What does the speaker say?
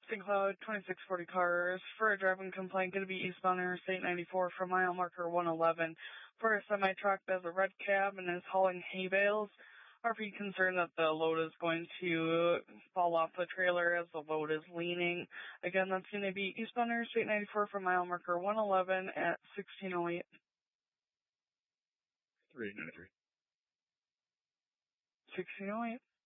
St. Cloud, 2640 cars for a driving complaint going to be eastbound Interstate 94 from mile marker 111 for a semi-truck that has a red cab and is hauling hay bales. RP concerned that the load is going to fall off the trailer as the load is leaning. Again, that's going to be eastbound Interstate 94 from mile marker 111 at 1608. 393. 1608.